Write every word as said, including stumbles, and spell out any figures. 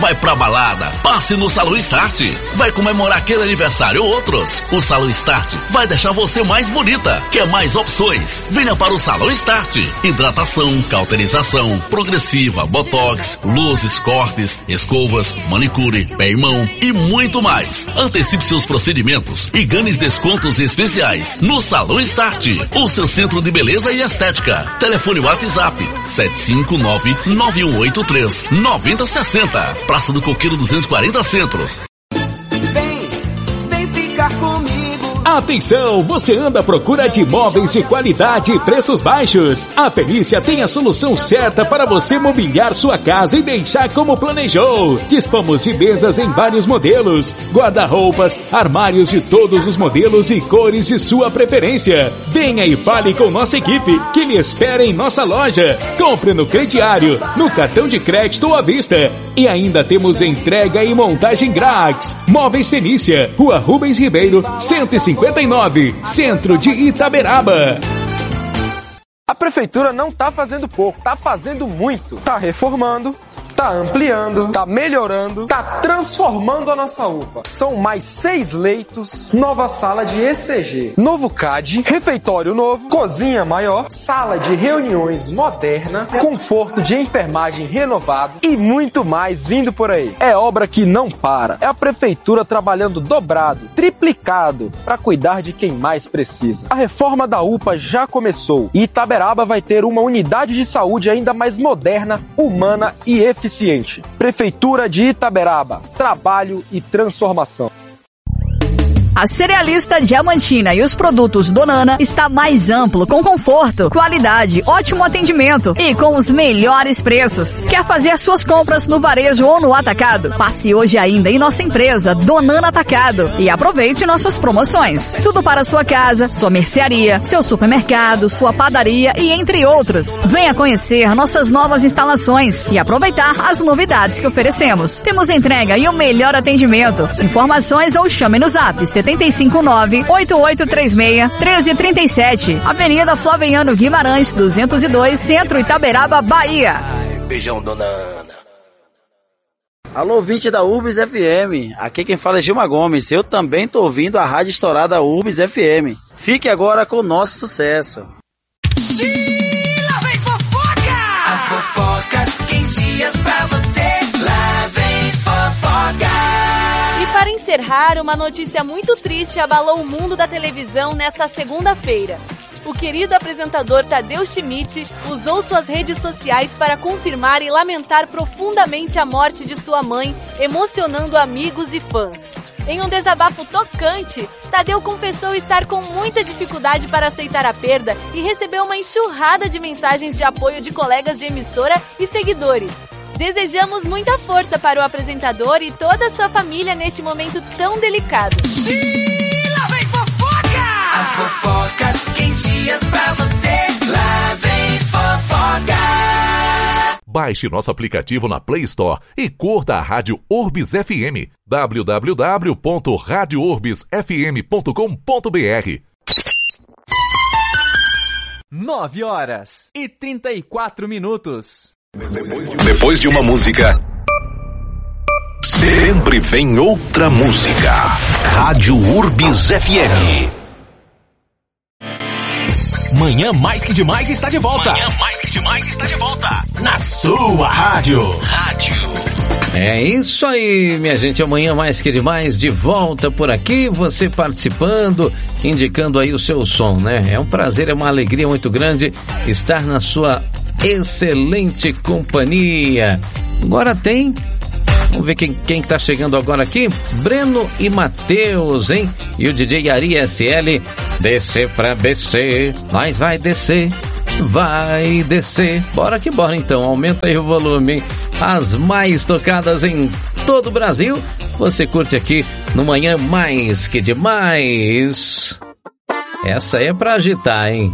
Vai pra balada, passe no Salão Start. Vai comemorar aquele aniversário ou outros. O Salão Start vai deixar você mais bonita. Quer mais opções? Venha para o Salão Start. Hidratação, cauterização, progressiva, botox, luzes, cortes, escovas, manicure, pé e mão e muito mais. Antecipe seus procedimentos e ganhe descontos especiais no Salão Start, o seu centro de beleza e estética. Telefone WhatsApp sete cinco nove, nove um oito três, nove zero seis zero. Praça do Coqueiro duzentos e quarenta Centro. Vem, vem ficar comigo. Atenção, você anda à procura de imóveis de qualidade e preços baixos? A Felícia tem a solução certa para você mobiliar sua casa e deixar como planejou. Dispomos de mesas em vários modelos, guarda-roupas, armários de todos os modelos e cores de sua preferência. Venha e fale com nossa equipe que lhe espera em nossa loja. Compre no crediário, no cartão de crédito ou à vista. E ainda temos entrega e montagem grátis. Móveis Felícia, Rua Rubens Ribeiro, cento e cinquenta e nove, Centro de Itaberaba. A prefeitura não tá fazendo pouco, tá fazendo muito. Tá reformando, tá ampliando, tá melhorando, tá transformando a nossa U P A. São mais seis leitos, nova sala de E C G, novo C A D, refeitório novo, cozinha maior, sala de reuniões moderna, conforto de enfermagem renovado e muito mais vindo por aí. É obra que não para. É a prefeitura trabalhando dobrado, triplicado para cuidar de quem mais precisa. A reforma da U P A já começou e Itaberaba vai ter uma unidade de saúde ainda mais moderna, humana e eficiente. Prefeitura de Itaberaba, trabalho e transformação. A Cerealista Diamantina e os produtos Donana está mais amplo, com conforto, qualidade, ótimo atendimento e com os melhores preços. Quer fazer suas compras no varejo ou no atacado? Passe hoje ainda em nossa empresa Donana Atacado e aproveite nossas promoções. Tudo para sua casa, sua mercearia, seu supermercado, sua padaria e entre outros. Venha conhecer nossas novas instalações e aproveitar as novidades que oferecemos. Temos entrega e o melhor atendimento. Informações ou chame no zap setenta e cinco nove, oito oito três seis, um três três sete. Avenida Flaviano Guimarães, duzentos e dois, Centro, Itaberaba, Bahia. Beijão, dona Ana. Alô, ouvinte da Urbis F M. Aqui quem fala é Gilma Gomes. Eu também tô ouvindo a rádio estourada Urbis F M. Fique agora com o nosso sucesso. Lá vem fofoca! As fofocas quentinhas pra você. Lá vem fofoca! Para encerrar, uma notícia muito triste abalou o mundo da televisão nesta segunda-feira. O querido apresentador Tadeu Schmidt usou suas redes sociais para confirmar e lamentar profundamente a morte de sua mãe, emocionando amigos e fãs. Em um desabafo tocante, Tadeu confessou estar com muita dificuldade para aceitar a perda e recebeu uma enxurrada de mensagens de apoio de colegas de emissora e seguidores. Desejamos muita força para o apresentador e toda a sua família neste momento tão delicado. Lá vem fofoca! As fofocas quentinhas pra você. Lá vem fofoca! Baixe nosso aplicativo na Play Store e curta a Rádio Urbis F M. w w w ponto rádio urbis f m ponto com ponto b r. nove horas e trinta e quatro minutos. Depois de uma música, sempre vem outra música. Rádio Urbis F M. Manhã Mais Que Demais está de volta. Manhã Mais Que Demais está de volta. Na sua rádio. Rádio. É isso aí, minha gente. Amanhã Mais Que Demais de volta por aqui. Você participando, indicando aí o seu som, né? É um prazer, é uma alegria muito grande estar na sua excelente companhia. Agora tem... Vamos ver quem, quem tá chegando agora aqui. Breno e Matheus, hein? E o D J Ari S L. Descer pra descer. Nós vai descer. Vai descer. Bora que bora então. Aumenta aí o volume, hein? As mais tocadas em todo o Brasil. Você curte aqui no Manhã Mais Que Demais. Essa é pra agitar, hein?